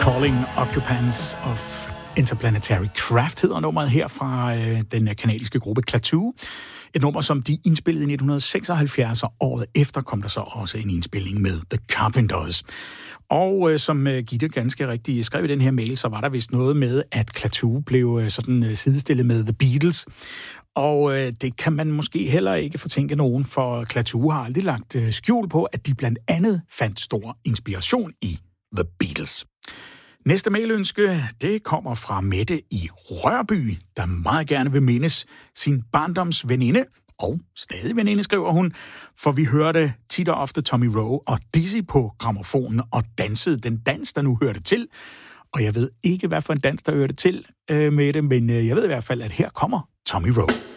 Calling Occupants of Interplanetary Craft hedder nummeret her fra den kanadiske gruppe Klaatu. Et nummer, som de indspillede i 1976, og året efter kom der så også en indspilling med The Carpenters. Og som Gitte ganske rigtigt skrev i den her mail, så var der vist noget med, at Klaatu blev sådan sidestillet med The Beatles. Og det kan man måske heller ikke fortænke nogen, for Klaatu har aldrig lagt skjul på, at de blandt andet fandt stor inspiration i The Beatles. Næste mailønske, det kommer fra Mette i Rørby, der meget gerne vil mindes sin barndoms veninde, og stadig veninde, skriver hun, for vi hørte tit og ofte Tommy Roe og Dizzy på grammofonen og dansede den dans, der nu hørte til. Og jeg ved ikke, hvad for en dans, der hørte til, Mette, men jeg ved i hvert fald, at her kommer Tommy Roe.